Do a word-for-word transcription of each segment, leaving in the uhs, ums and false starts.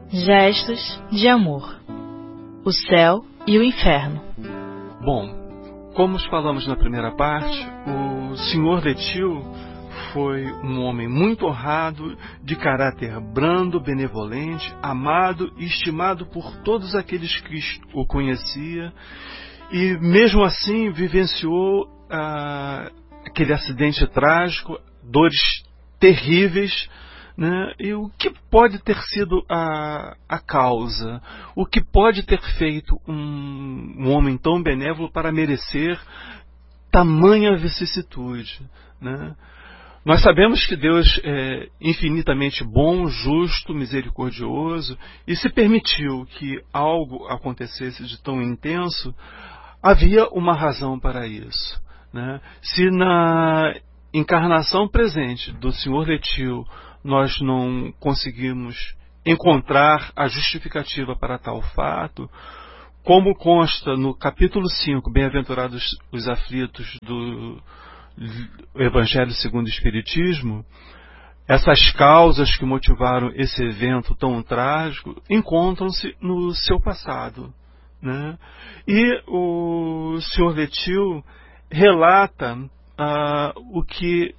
Gestos de amor. O céu e o inferno. Bom, como falamos na primeira parte, o senhor Letil foi um homem muito honrado, de caráter brando, benevolente, amado e estimado por todos aqueles que o conhecia, e mesmo assim vivenciou ah, aquele acidente trágico, dores terríveis, né? E o que pode ter sido a, a causa? O que pode ter feito um, um homem tão benévolo para merecer tamanha vicissitude, né? Nós sabemos que Deus é infinitamente bom, justo, misericordioso, e se permitiu que algo acontecesse de tão intenso, havia uma razão para isso, né? Se na encarnação presente do senhor Letil nós não conseguimos encontrar a justificativa para tal fato, como consta no capítulo cinco, Bem-aventurados os aflitos do Evangelho segundo o Espiritismo, essas causas que motivaram esse evento tão trágico encontram-se no seu passado, né? E o senhor Letil relata ah, o que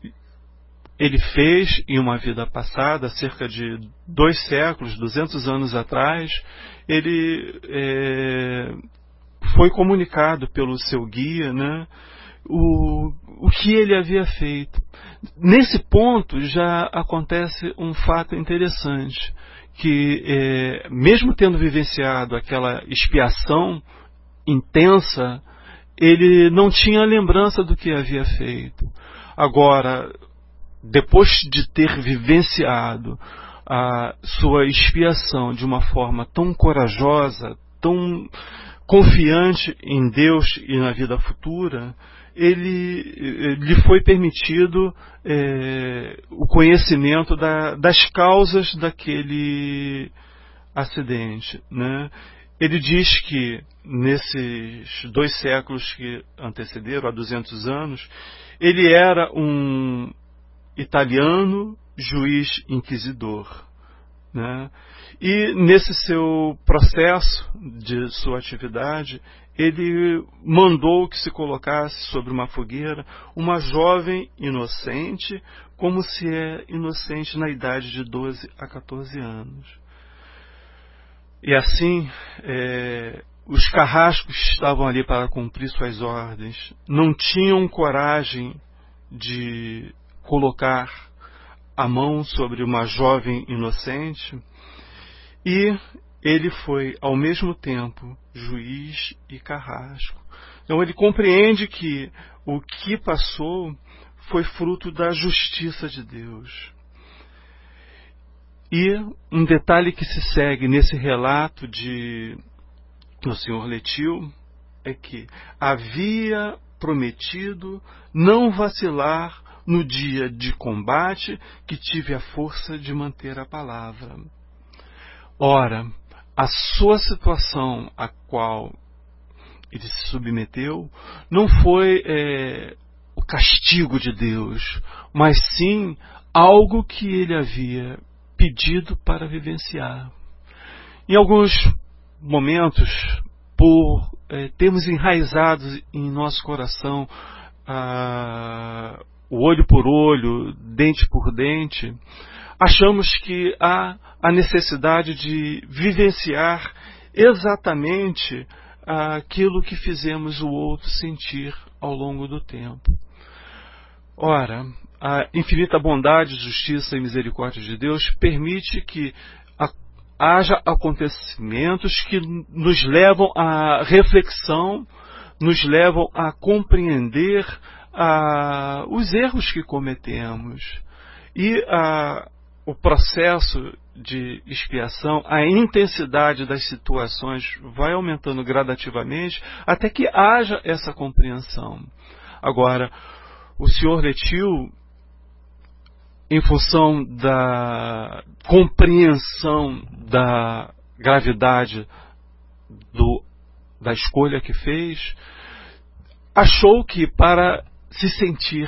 ele fez em uma vida passada, cerca de dois séculos, duzentos anos atrás. Ele é, foi comunicado pelo seu guia, né, o, o que ele havia feito. Nesse ponto já acontece um fato interessante, que é, mesmo tendo vivenciado aquela expiação intensa, ele não tinha lembrança do que havia feito. Agora, depois de ter vivenciado a sua expiação de uma forma tão corajosa, tão confiante em Deus e na vida futura, ele, lhe foi permitido é, o conhecimento da, das causas daquele acidente, né? Ele diz que nesses dois séculos que antecederam, há duzentos anos, ele era um italiano, juiz inquisidor, né? E nesse seu processo de sua atividade, ele mandou que se colocasse sobre uma fogueira uma jovem inocente, como se é inocente na idade de doze a quatorze anos. E assim, é, os carrascos que estavam ali para cumprir suas ordens não tinham coragem de colocar a mão sobre uma jovem inocente, e ele foi ao mesmo tempo juiz e carrasco. Então ele compreende que o que passou foi fruto da justiça de Deus. E um detalhe que se segue nesse relato de do senhor Letil é que havia prometido não vacilar no dia de combate, que tive a força de manter a palavra. Ora, a sua situação a qual ele se submeteu não foi é, o castigo de Deus, mas sim algo que ele havia pedido para vivenciar. Em alguns momentos, por é, termos enraizado em nosso coração a o olho por olho, dente por dente, achamos que há a necessidade de vivenciar exatamente aquilo que fizemos o outro sentir ao longo do tempo. Ora, a infinita bondade, justiça e misericórdia de Deus permite que haja acontecimentos que nos levam à reflexão, nos levam a compreender Ah, os erros que cometemos, e ah, o processo de expiação, a intensidade das situações vai aumentando gradativamente até que haja essa compreensão. Agora, o senhor Letil, em função da compreensão da gravidade do, da escolha que fez, achou que para se sentir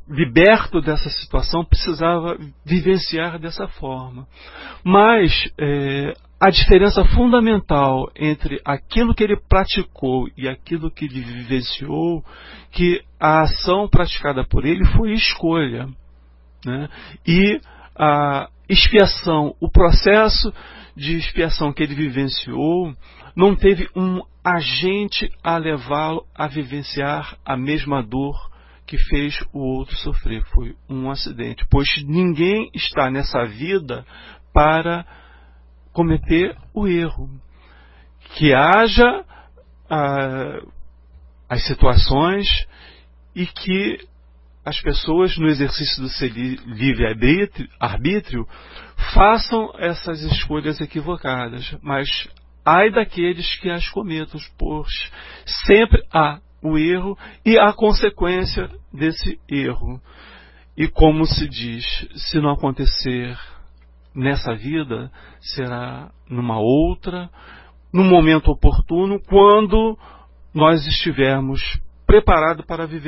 liberto dessa situação, precisava vivenciar dessa forma. Mas é, a diferença fundamental entre aquilo que ele praticou e aquilo que ele vivenciou, que a ação praticada por ele foi escolha, né? E a expiação, o processo de expiação que ele vivenciou, não teve um agente a levá-lo a vivenciar a mesma dor que fez o outro sofrer. Foi um acidente, pois ninguém está nessa vida para cometer o erro. Que haja ah, as situações e que as pessoas, no exercício do seu livre-arbítrio, façam essas escolhas equivocadas, mas ai daqueles que as cometam, pois sempre há o erro e a consequência desse erro. E como se diz, se não acontecer nessa vida, será numa outra, no momento oportuno, quando nós estivermos preparados para viver